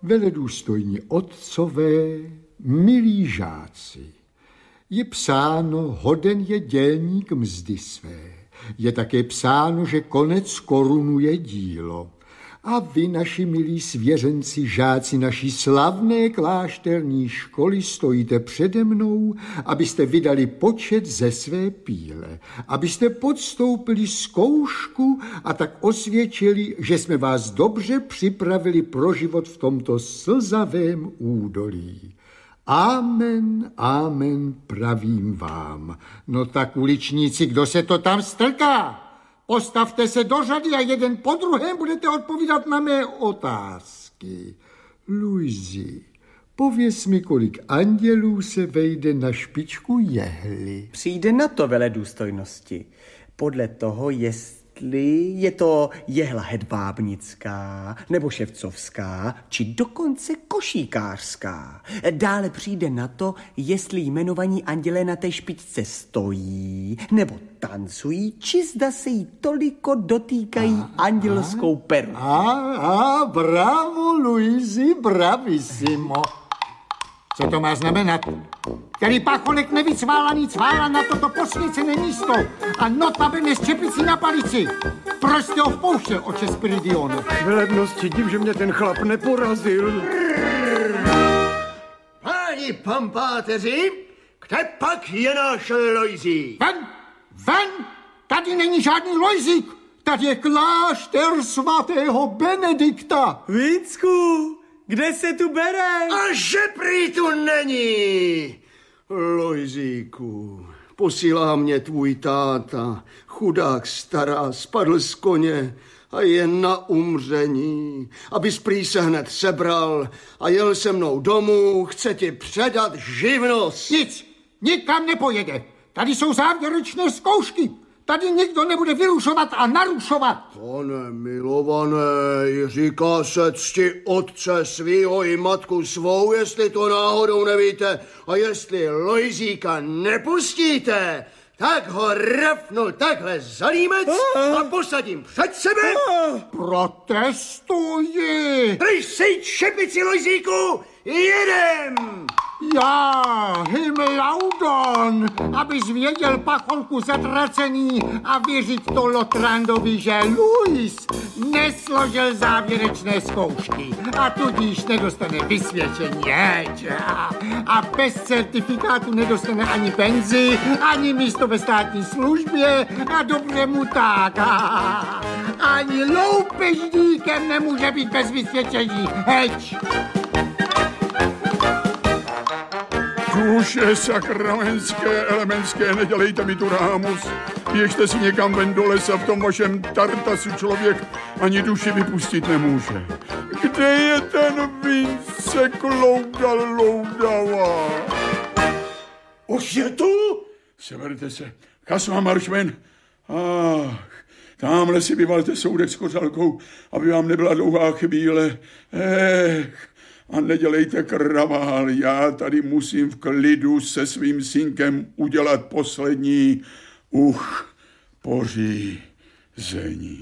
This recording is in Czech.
Veledůstojní otcové, milí žáci, je psáno, hoden je dělník mzdy své. Je také psáno, že konec korunuje dílo. A vy, naši milí svěřenci, žáci naší slavné klášterní školy, stojíte přede mnou, abyste vydali počet ze své píle, abyste podstoupili zkoušku a tak osvědčili, že jsme vás dobře připravili pro život v tomto slzavém údolí. Amen, amen, pravím vám. No tak, uličníci, kdo se to tam strká? Postavte se do řady a jeden po druhém budete odpovídat na mé otázky. Luizi, pověz mi, kolik andělů se vejde na špičku jehly. Přijde na to, veledůstojnosti. Podle toho, jestli je to jehla hedvábnická, nebo ševcovská, či dokonce košíkářská. Dále přijde na to, jestli jmenovaní andělé na té špičce stojí, nebo tancují, či zda se jí toliko dotýkají andělskou peru. Bravo, Luizi, bravissimo. Co to má znamenat? Který pachonek nevycválaný cvála na toto posvěcené místo a notabene s čepicí na palici. Proč jste ho vpouštěl, oče Spiridione? Velednosti, div, že mě ten chlap neporazil. Páni pampáteři, kde pak je náš Lojzík? Ven! Tady není žádný Lojzík! Tady je klášter svatého Benedikta! Vícku, kde se tu bereš? A že prý tu není! Lojzíku, posílá mě tvůj táta, chudák stará, spadl z koně a je na umření. Abys prý se hned sebral a jel se mnou domů, chce ti předat živnost. Nic, nikam nepojede. Tady jsou závěrečné zkoušky. Tady nikdo nebude vyrušovat a narušovat. Pane milované, říká se cti otce svýho i matku svou, jestli to náhodou nevíte. A jestli Lojzíka nepustíte, tak ho rafnu takhle za límec a posadím před sebe. Protestuji. Dej si čepici, Lojzíku, jedem! Já, him laudon, abys věděl, pacholku zatracený, a věřit to Lotrandovi, že Luis nesložil závěrečné zkoušky a tudíž nedostane vysvědčení. A bez certifikátu nedostane ani penzi, ani místo ve státní službě a dobře mu tak. Ani loupežníkem nemůže být bez vysvědčení. Heč! Duše sakramentské, elementské, nedělejte mi tu rámus. Běžte si někam ven do lesa, v tom vašem tartasu člověk ani duši vypustit nemůže. Kde je ten Vince Loudava? Už je tu? Seberte se. Kasma, marš ven. Tamhle si vyvalte soudek s kořalkou, aby vám nebyla dlouhá chvíle. A nedělejte kravál, já tady musím v klidu se svým synkem udělat poslední pořízení.